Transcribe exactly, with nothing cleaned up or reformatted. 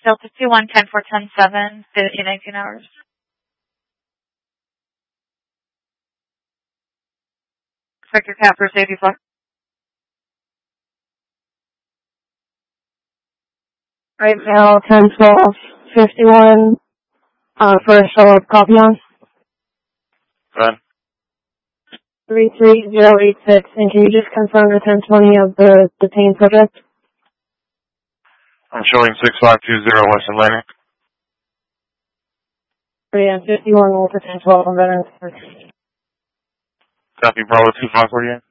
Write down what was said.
Delta two one, ten four, ten seven, fifteen, nineteen hours. Check your capper safety flight. Right now, ten twelve fifty-one, uh, for a show up, copy on. Run. three three zero eight six, and can you just confirm the ten twenty of the detained subject? I'm showing six five two zero West Atlantic. Yeah, fifty-one Wolf ten twelve on Veterans. Copy, Bravo two five four, yeah.